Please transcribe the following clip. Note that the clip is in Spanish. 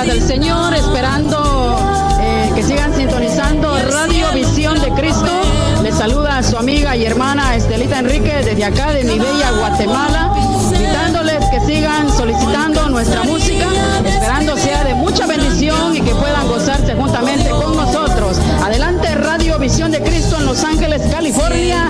del Señor, esperando que sigan sintonizando Radio Visión de Cristo. Les saluda a su amiga y hermana Estelita Enrique desde acá de mi bella Guatemala, invitándoles que sigan solicitando nuestra música, esperando sea de mucha bendición y que puedan gozarse juntamente con nosotros. Adelante, Radio Visión de Cristo en Los Ángeles, California.